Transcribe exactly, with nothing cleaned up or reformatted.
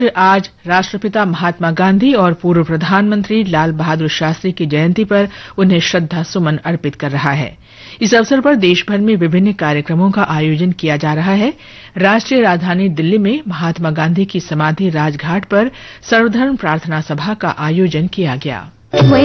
आज राष्ट्रपिता महात्मा गांधी और पूर्व प्रधानमंत्री लाल बहादुर शास्त्री की जयंती पर उन्हें श्रद्धा सुमन अर्पित कर रहा है। इस अवसर पर देश भर में विभिन्न कार्यक्रमों का आयोजन किया जा रहा है। राष्ट्रीय राजधानी दिल्ली में महात्मा गांधी की समाधि राजघाट पर सर्वधर्म प्रार्थना सभा का आयोजन किया गया।